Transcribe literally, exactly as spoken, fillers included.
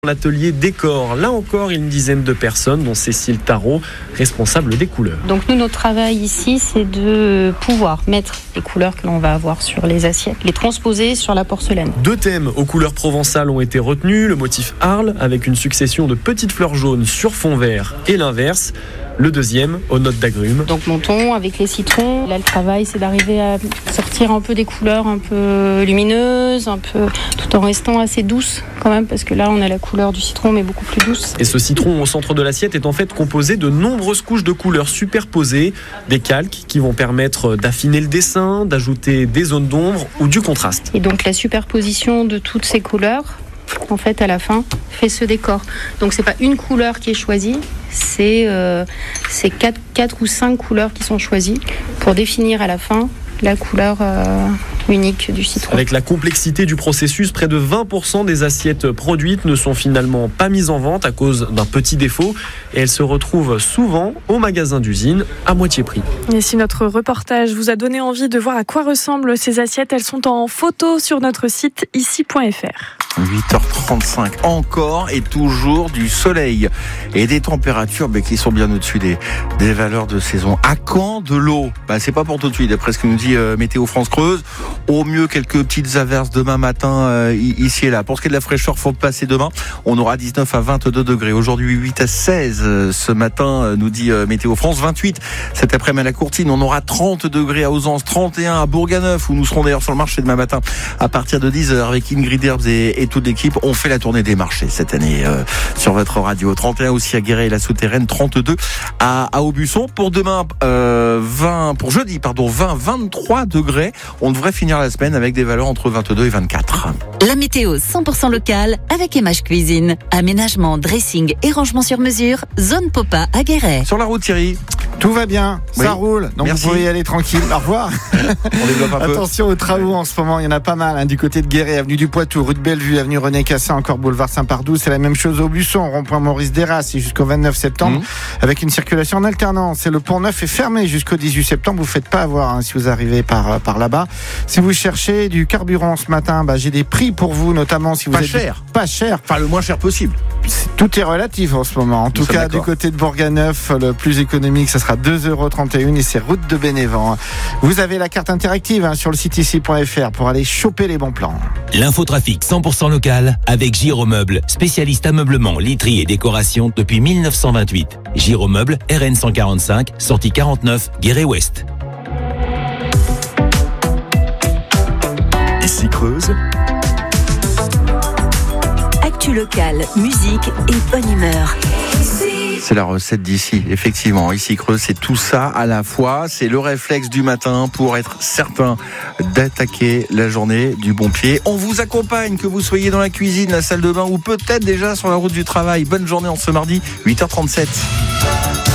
L'atelier décor, là encore une dizaine de personnes, dont Cécile Tarot, responsable des couleurs. Donc nous, notre travail ici, c'est de pouvoir mettre les couleurs que l'on va avoir sur les assiettes, les transposer sur la porcelaine. Deux thèmes aux couleurs provençales ont été retenus, le motif Arles avec une succession de petites fleurs jaunes sur fond vert et l'inverse. Le deuxième, aux notes d'agrumes. Donc mon thon avec les citrons. Là, le travail, c'est d'arriver à sortir un peu des couleurs un peu lumineuses, un peu, tout en restant assez douce quand même, parce que là, on a la couleur du citron, mais beaucoup plus douce. Et ce citron au centre de l'assiette est en fait composé de nombreuses couches de couleurs superposées, des calques qui vont permettre d'affiner le dessin, d'ajouter des zones d'ombre ou du contraste. Et donc la superposition de toutes ces couleurs, en fait, à la fin, fait ce décor. Donc c'est pas une couleur qui est choisie, c'est euh, c'est quatre, quatre ou cinq couleurs qui sont choisies pour définir à la fin la couleur euh, unique du citron. Avec la complexité du processus, près de vingt pour cent des assiettes produites ne sont finalement pas mises en vente à cause d'un petit défaut et elles se retrouvent souvent au magasin d'usine à moitié prix. Et si notre reportage vous a donné envie de voir à quoi ressemblent ces assiettes, elles sont en photo sur notre site ici point f r. huit heures trente-cinq, encore et toujours du soleil et des températures bah, qui sont bien au-dessus des, des valeurs de saison. À quand de l'eau? Bah, c'est pas pour tout de suite, d'après ce que nous dit euh, Météo France Creuse. Au mieux, quelques petites averses demain matin euh, ici et là. Pour ce qui est de la fraîcheur, faut passer demain. On aura dix-neuf à vingt-deux degrés. Aujourd'hui, huit à seize euh, ce matin, euh, nous dit euh, Météo France. vingt-huit cet après-midi à la Courtine. On aura trente degrés à Ausence, trente et un à Bourganeuf, où nous serons d'ailleurs sur le marché demain matin à partir de dix heures avec Ingrid Herbs et, et toute l'équipe. On fait la tournée des marchés cette année euh, sur votre radio. trente et un aussi à Guéret et la Souterraine, trente-deux à, à Aubusson. Pour demain, euh, vingt, pour jeudi, pardon, vingt, vingt-trois degrés. On devrait finir la semaine avec des valeurs entre vingt-deux et vingt-quatre. La météo cent pour cent locale avec Emage Cuisine. Aménagement, dressing et rangement sur mesure. Zone Popa à Guéret. Sur la route, Thierry. Tout va bien, Oui. ça roule, donc Merci. vous pouvez y aller tranquille. Au revoir. On développe un peu. Attention aux travaux en ce moment, il y en a pas mal hein, du côté de Guéret, avenue du Poitou, rue de Bellevue, avenue René Cassin, encore boulevard Saint-Pardoux. C'est la même chose au Buisson, rond-point Maurice Desrasses jusqu'au vingt-neuf septembre, mmh. avec une circulation en alternance. Et le pont neuf est fermé jusqu'au dix-huit septembre. Vous ne faites pas avoir hein, si vous arrivez par, par là-bas. Si vous cherchez du carburant ce matin, bah, j'ai des prix pour vous, notamment si vous Pas êtes cher. Pas cher. Enfin, le moins cher possible. C'est, tout est relatif en ce moment. En Nous tout cas, d'accord. du côté de Bourganeuf, le plus économique, ça sera deux euros trente et un et c'est route de Bénévent. Vous avez la carte interactive hein, sur le site ici point f r pour aller choper les bons plans. L'infotrafic cent pour cent local avec Giromeuble, spécialiste ameublement, literie et décoration depuis mille neuf cent vingt-huit. Giromeuble, R N cent quarante-cinq, sortie quarante-neuf, Guéret-Ouest. Ici Creuse. Actu locale, musique et bonne humeur. C'est la recette d'ici, effectivement. Ici Creuse, c'est tout ça à la fois. C'est le réflexe du matin pour être certain d'attaquer la journée du bon pied. On vous accompagne, que vous soyez dans la cuisine, la salle de bain ou peut-être déjà sur la route du travail. Bonne journée en ce mardi, huit heures trente-sept.